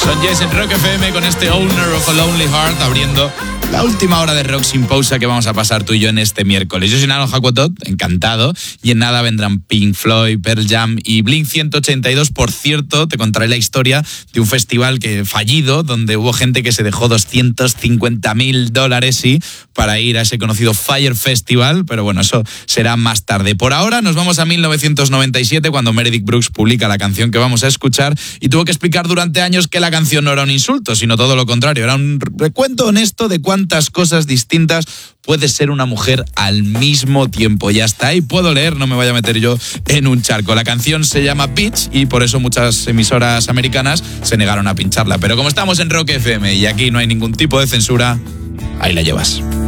Son Yes en Rock FM con este Owner of a Lonely Heart abriendo la última hora de Rock sin pausa que vamos a pasar tú y yo en este miércoles. Yo soy Nano Jacotot, encantado, y en nada vendrán Pink Floyd, Pearl Jam y Blink 182. Por cierto, te contaré la historia de un festival fallido donde hubo gente que se dejó $250,000, sí, para ir a ese conocido Fire Festival, pero bueno, eso será más tarde. Por ahora nos vamos a 1997, cuando Meredith Brooks publica la canción que vamos a escuchar y tuvo que explicar durante años que la canción no era un insulto, sino todo lo contrario, era un recuento honesto de cuántas cosas distintas puede ser una mujer al mismo tiempo. Ya está ahí, puedo leer, no me vaya a meter yo en un charco. La canción se llama Bitch y por eso muchas emisoras americanas se negaron a pincharla. Pero como estamos en Rock FM y aquí no hay ningún tipo de censura, ahí la llevas.